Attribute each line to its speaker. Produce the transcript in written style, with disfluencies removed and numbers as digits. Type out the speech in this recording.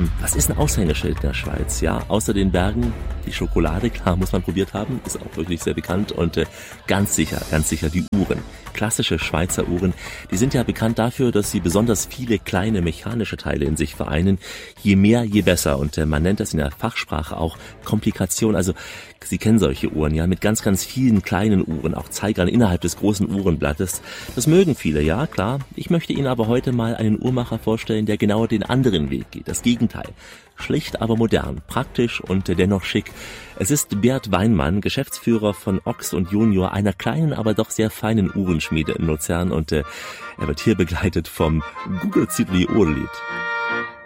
Speaker 1: Was ist ein Aushängeschild in der Schweiz? Ja, außer den Bergen, die Schokolade, klar, muss man probiert haben, ist auch wirklich sehr bekannt und ganz sicher die Uhren. Klassische Schweizer Uhren, die sind ja bekannt dafür, dass sie besonders viele kleine mechanische Teile in sich vereinen. Je mehr, je besser und man nennt das in der Fachsprache auch Komplikation. Also Sie kennen solche Uhren, ja, mit ganz vielen kleinen Uhren, auch Zeigern innerhalb des großen Uhrenblattes. Das mögen viele, ja, klar. Ich möchte Ihnen aber heute mal einen Uhrmacher vorstellen, der genau den anderen Weg geht, das Gegenteil. Schlicht, aber modern, praktisch und dennoch schick. Es ist Bert Weinmann, Geschäftsführer von Ochs & Junior, einer kleinen, aber doch sehr feinen Uhrenschmiede in Luzern und er wird hier begleitet vom Google Zitli Uhrlied.